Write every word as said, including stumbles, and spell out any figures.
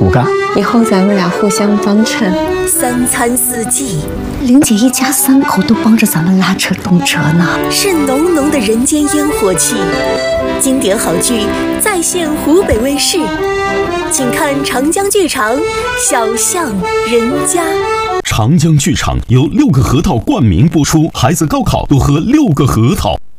五个。 以后咱们俩互相帮衬。 三餐四季， 玲姐一家三口都帮着咱们拉车动车呢， 是浓浓的人间烟火气。经典好剧再现湖北卫视，请看长江剧场《小巷人家》。 长江剧场由六个核桃冠名播出，孩子高考多喝六个核桃。